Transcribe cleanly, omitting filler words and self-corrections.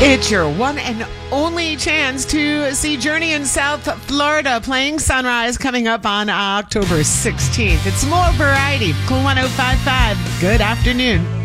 It's your one and only chance to see Journey in South Florida playing Sunrise coming up on October 16th. It's more variety. Cool 105.5. Good afternoon.